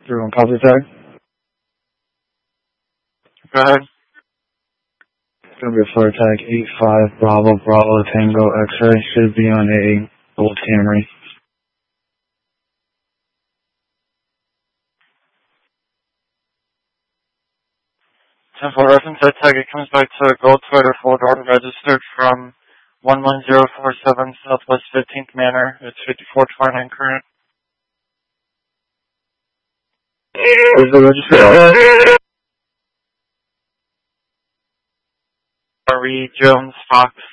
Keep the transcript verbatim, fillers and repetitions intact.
three one copy tag. Go ahead. It's going to be a flare tag eight five Bravo Bravo Tango X-ray. Should be on a Gold Camry. ten four reference, that tag, it comes back to a gold Toyota four-door registered from one one zero four seven Southwest fifteenth Manor. It's fifty-four twenty-nine current. Where's the registration? Marie Jones Fox.